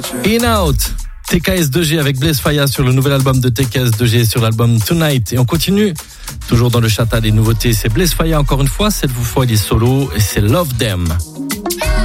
In Out, TKS2G avec Blaise Faya sur le nouvel album de TKS2G sur l'album Tonight. Et on continue, toujours dans le chata des nouveautés. C'est Blaise Faya encore une fois, cette fois il est solo et c'est Love Them.